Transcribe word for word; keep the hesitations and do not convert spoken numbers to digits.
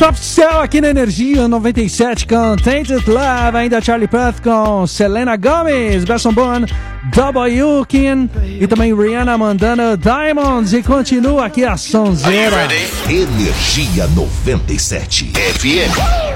Top Cell aqui na Energia noventa e sete com Tainted Love, ainda Charlie Puth com Selena Gomez, Besson Boone, W. King e também Rihanna mandando Diamonds, e continua aqui a sonzeira. Energia noventa e sete F M.